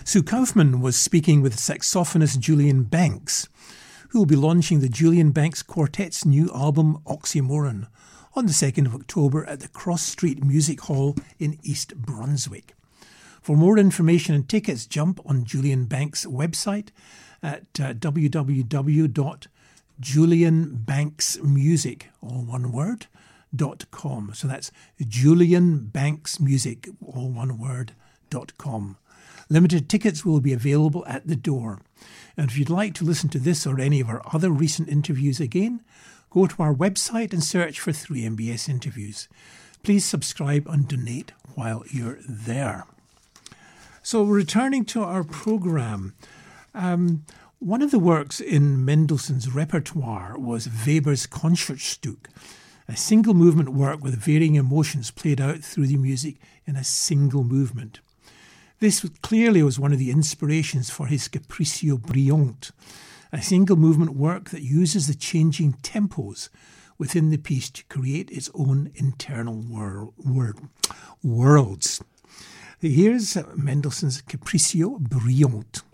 Sue Kaufman was speaking with saxophonist Julian Banks, who will be launching the Julian Banks Quartet's new album Oxymoron on the 2nd of October at the Cross Street Music Hall in East Brunswick. For more information and tickets, jump on Julian Banks' website at www.julianbanksmusic, all one word, .com. So that's julianbanksmusic, all one word, .com. Limited tickets will be available at the door. And if you'd like to listen to this or any of our other recent interviews again, go to our website and search for 3MBS Interviews. Please subscribe and donate while you're there. So returning to our programme, one of the works in Mendelssohn's repertoire was Weber's Concertstück, a single movement work with varying emotions played out through the music in a single movement. This clearly was one of the inspirations for his Capriccio Brillante, a single movement work that uses the changing tempos within the piece to create its own internal worlds. Here's Mendelssohn's Capriccio Brillante.